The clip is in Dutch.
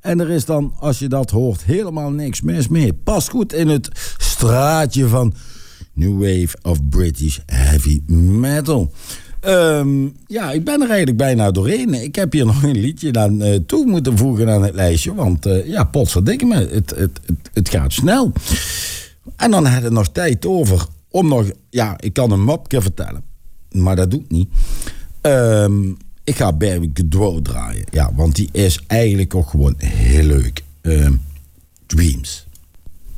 En er is dan, als je dat hoort, helemaal niks mis mee. Past goed in het straatje van New Wave of British Heavy Metal. Ja, ik ben er eigenlijk bijna doorheen. Ik heb hier nog een liedje aan toe moeten voegen aan het lijstje. Want ja, potverdikke me, het gaat snel. En dan had ik nog tijd over om nog... Ja, ik kan een mopje vertellen. Maar dat doe ik niet. Ik ga Berwick Godot draaien. Ja, want die is eigenlijk ook gewoon heel leuk. Dreams.